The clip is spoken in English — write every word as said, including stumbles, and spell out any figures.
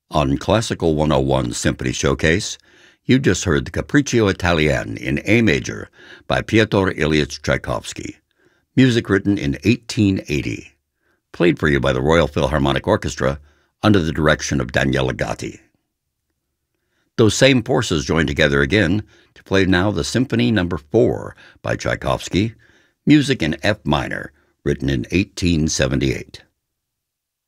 On Classical one oh one Symphony Showcase, you just heard the Capriccio Italienne in A major by Pyotr Ilyich Tchaikovsky, music written in eighteen eighty, played for you by the Royal Philharmonic Orchestra under the direction of Daniele Gatti. Those same forces joined together again to play now the Symphony Number four by Tchaikovsky, music in F minor, written in eighteen seventy-eight.